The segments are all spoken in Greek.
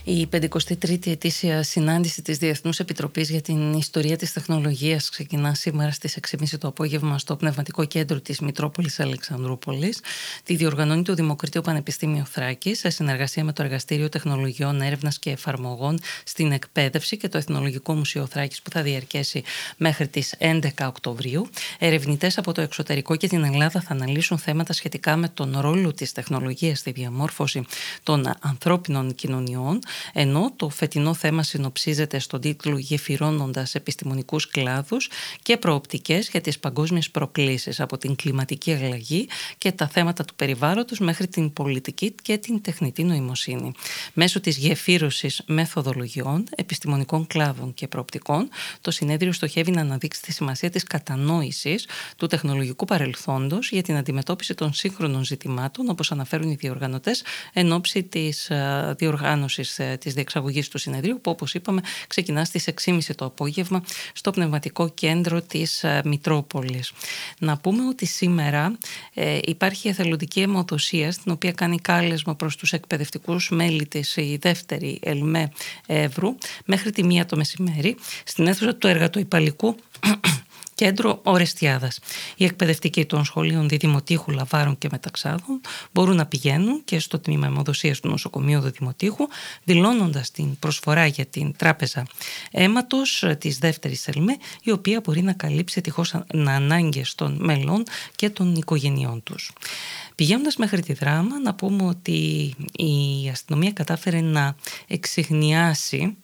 Η 53η ετήσια συνάντηση της Διεθνούς Επιτροπής για την Ιστορία της Τεχνολογίας ξεκινά σήμερα στις 6.30 το απόγευμα στο Πνευματικό Κέντρο της Μητρόπολης Αλεξανδρούπολης. Τη διοργανώνει το Δημοκρατικό Πανεπιστήμιο Θράκης σε συνεργασία με το Εργαστήριο Τεχνολογιών Έρευνας και Εφαρμογών στην Εκπαίδευση και το Εθνολογικό Μουσείο Θράκης, που θα διαρκέσει μέχρι τις 11 Οκτωβρίου. Ερευνητές από το εξωτερικό και την Ελλάδα θα αναλύσουν θέματα σχετικά με τον ρόλο της τεχνολογίας στη διαμόρφωση των ανθρώπινων κοινωνιών, ενώ το φετινό θέμα συνοψίζεται στον τίτλο «Γεφυρώνοντας επιστημονικούς κλάδους και προοπτικές για τις παγκόσμιες προκλήσεις, από την κλιματική αλλαγή και τα θέματα του περιβάλλοντος μέχρι την πολιτική και την τεχνητή νοημοσύνη». Μέσω της γεφύρωσης μεθοδολογιών, επιστημονικών κλάδων και προοπτικών, το συνέδριο στοχεύει να αναδείξει τη σημασία της κατανόησης του τεχνολογικού παρελθόντος για την αντιμετώπιση των σύγχρονων ζητημάτων, όπως αναφέρουν οι διοργανωτές, εν ώψη της διοργάνωσης της διεξαγωγής του συνεδρίου, που, όπως είπαμε, ξεκινά στις 6.30 το απόγευμα στο Πνευματικό Κέντρο της Μητρόπολης. Να πούμε ότι σήμερα υπάρχει εθελοντική αιμοδοσία, στην οποία κάνει κάλεσμα προς τους εκπαιδευτικούς μέλη της η δεύτερη ΕΛΜΕ Εύρου μέχρι τη 1 το μεσημέρι στην αίθουσα του Εργατοϊπαλλικού Κέντρο Ορεστιάδας. Οι εκπαιδευτικοί των σχολείων Διδημοτήχου, Λαβάρων και Μεταξάδων μπορούν να πηγαίνουν και στο τμήμα αιμοδοσίας του νοσοκομείου Διδημοτήχου, δηλώνοντας την προσφορά για την τράπεζα αίματος της δεύτερης ΕΛΜΕ, η οποία μπορεί να καλύψει τυχώς ανάγκες των μελών και των οικογενειών τους. Πηγαίνοντας μέχρι τη Δράμα, να πούμε ότι η αστυνομία κατάφερε να εξιχνιάσει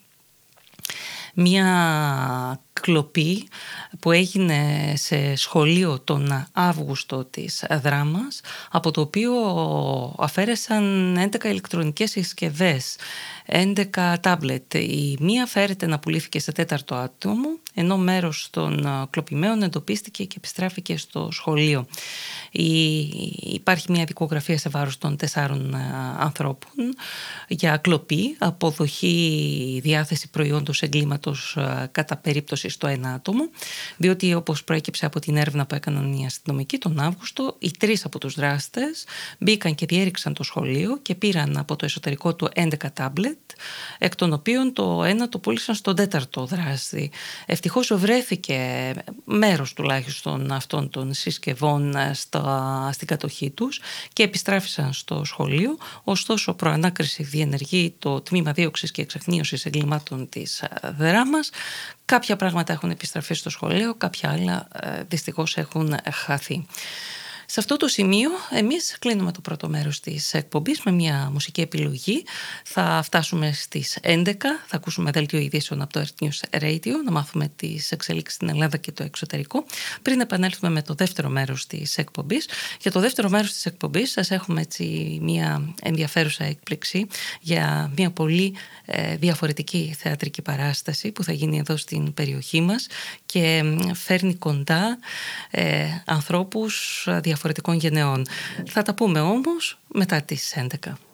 μια κλοπή που έγινε σε σχολείο τον Αύγουστο της Δράμας, από το οποίο αφαίρεσαν 11 ηλεκτρονικές συσκευές, 11 τάμπλετ. Η μία φέρεται να πουλήθηκε σε τέταρτο άτομο, ενώ μέρος των κλοπημένων εντοπίστηκε και επιστράφηκε στο σχολείο. Υπάρχει μια δικογραφία σε βάρος των 4 ανθρώπων για κλοπή, αποδοχή διάθεση προϊόντος εγκλήματος κατά περίπτωση στο ένα άτομο, διότι, όπως προέκυψε από την έρευνα που έκαναν οι αστυνομικοί τον Αύγουστο, οι 3 από τους δράστες μπήκαν και διέριξαν το σχολείο και πήραν από το εσωτερικό του 11 τάμπλετ, εκ των οποίων το ένα το πούλησαν στον 4ο δράστη. Ευτυχώς βρέθηκε μέρος τουλάχιστον αυτών των συσκευών στην κατοχή τους και επιστράφησαν στο σχολείο. Ωστόσο, προανάκριση διενεργεί το Τμήμα Δίωξης και Εξαχνίωσης Εγκλημάτων της Δράμας. Κάποια πράγματα έχουν επιστραφεί στο σχολείο, κάποια άλλα δυστυχώς έχουν χαθεί. Σε αυτό το σημείο εμείς κλείνουμε το πρώτο μέρος της εκπομπής με μια μουσική επιλογή. Θα φτάσουμε στις 11, θα ακούσουμε δελτίο ειδήσεων από το Earth News Radio, να μάθουμε τις εξελίξεις στην Ελλάδα και το εξωτερικό, πριν επανέλθουμε με το δεύτερο μέρος της εκπομπής. Για το δεύτερο μέρος της εκπομπής σας έχουμε έτσι μια ενδιαφέρουσα έκπληξη για μια πολύ διαφορετική θεατρική παράσταση που θα γίνει εδώ στην περιοχή μας και φέρνει κοντά ανθρώπους διαφορετικών γενεών. Θα τα πούμε όμως μετά τις 11.